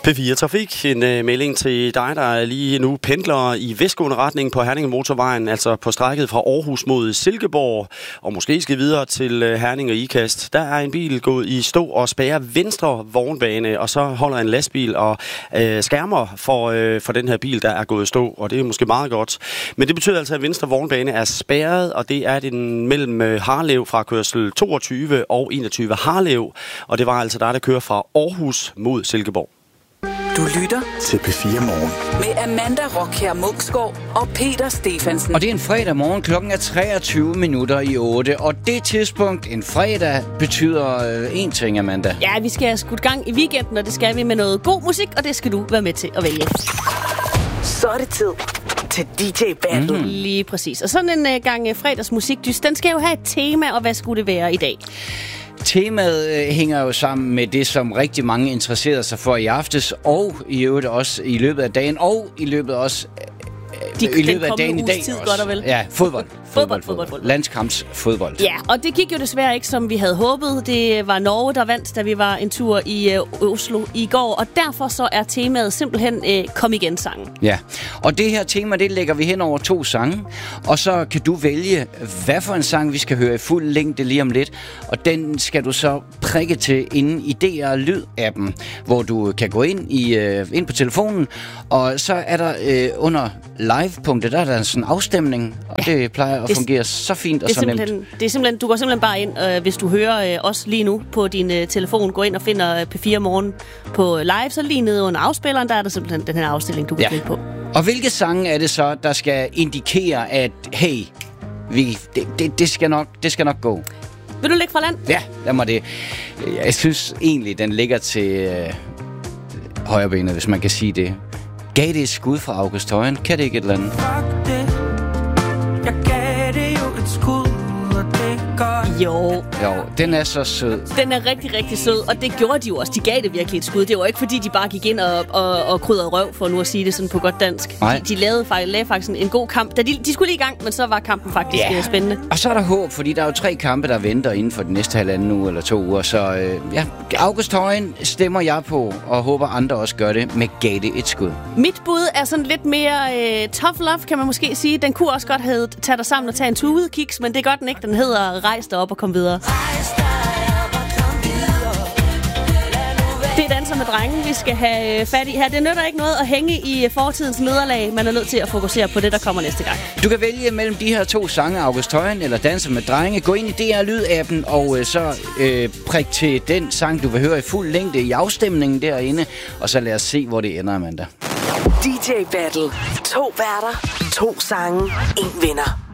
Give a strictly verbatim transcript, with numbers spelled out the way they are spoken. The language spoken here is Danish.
P fire Trafik, en uh, melding til dig, der lige nu pendler i vestgående retning på Herning Motorvejen, altså på strækket fra Aarhus mod Silkeborg, og måske skal videre til uh, Herning og Ikast. Der er en bil gået i stå og spærrer venstre vognbane, og så holder en lastbil og uh, skærmer for, uh, for den her bil, der er gået i stå, og det er måske meget godt. Men det betyder altså, at venstre vognbane er spærret, og det er den mellem uh, Harlev fra kørsel toogtyve og enogtyve Harlev, og det var altså der, der kører fra Aarhus mod Silkeborg. Du lytter til P fire Morgen med Amanda Rockher Munksgaard og Peter Stephensen. Og det er en fredag morgen, klokken er treogtyve minutter i otte, og det tidspunkt, en fredag, betyder én ting, Amanda. Ja, vi skal have skudt gang i weekenden, og det skal vi med noget god musik, og det skal du være med til at vælge. Så er det tid til D J Battle. Mm-hmm. Lige præcis. Og sådan en uh, gang uh, fredagsmusikdys, den skal jo have et tema, og hvad skulle det være i dag? Temaet øh, hænger jo sammen med det, som rigtig mange interesserer sig for i aftes, og i øvrigt også i løbet af dagen, og i løbet også øh, De, i løbet af dagen i dag tid, også. Godt og vel. Ja, fodbold. Fodbold, fodbold, fodbold. Landskampsfodbold. Ja, og det gik jo desværre ikke, som vi havde håbet. Det var Norge, der vandt, da vi var en tur i øh, Oslo i går, og derfor så er temaet simpelthen øh, Kom igen-sangen. Ja, og det her tema, det lægger vi hen over to sange, og så kan du vælge, hvad for en sang vi skal høre i fuld længde lige om lidt, og den skal du så prikke til inde i D R Lyd-appen, hvor du kan gå ind, i, øh, ind på telefonen, og så er der øh, under live-punktet, der er der sådan en afstemning, og ja, det plejer at fungere så fint og så nemt. Det er simpelthen, du går simpelthen bare ind, øh, hvis du hører øh, os lige nu på din øh, telefon, gå ind og finder P fire Morgen på live, så lige nede under afspilleren, der er der simpelthen den her afstilling, du kan klikke på. Og hvilke sange er det så, der skal indikere, at hey, vi, det, det, det, skal nok, det skal nok gå? Vil du lægge fra land? Ja, lad mig det. Jeg synes egentlig, den ligger til øh, højrebenet, hvis man kan sige det. Gav det et skud fra August Højen? Kan det ikke et eller andet? Jeg gav det jo et skud, og det gør... Jo. Jo, den er så sød. Den er rigtig, rigtig sød, og det gjorde de jo også. De gav det virkelig et skud. Det var ikke, fordi de bare gik ind og, og, og krydrede røv, for nu at sige det sådan på godt dansk. Nej. De, de lavede, lavede faktisk en, en god kamp. Da de, de skulle lige i gang, men så var kampen faktisk Ja. spændende. Og så er der håb, fordi der er jo tre kampe, der venter inden for de næste halvanden uge eller to uger. Så øh, ja, August Højen stemmer jeg på, og håber andre også gør det med Gav det et skud. Mit bud er sådan lidt mere øh, tough love, kan man måske sige. Den kunne også godt have taget dig sammen og tage en tude kiks, men det er godt den ikke. Den hedder Rejs dig op og kom videre. Det er Danser med drengen, vi skal have fat i her. Det nytter ikke noget at hænge i fortidens nederlag. Man er nødt til at fokusere på det, der kommer næste gang. Du kan vælge mellem de her to sange, August Højen eller Danser med drenge. Gå ind i D R Lyd-appen og øh, så øh, prik til den sang, du vil høre i fuld længde i afstemningen derinde. Og så lad os se, hvor det ender, Amanda. D J Battle. To værter, to sange, en vinder.